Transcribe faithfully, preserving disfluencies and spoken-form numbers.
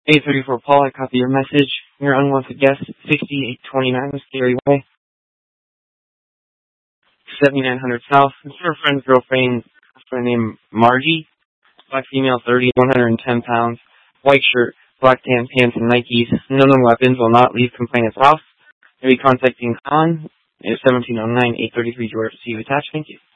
eight thirty-four Paul, I copy your message. Your unwanted guest, sixty-eight twenty-nine Scary Way. seventy-nine hundred South. It's for a friend's girlfriend, friend named Margie. Black female, thirty, one hundred ten pounds. White shirt, black tan pants, and Nikes. No known weapons will not leave complainant's house. You'll be contacting Khan. It's seventeen oh nine, eight thirty-three George. See you attached. Thank you.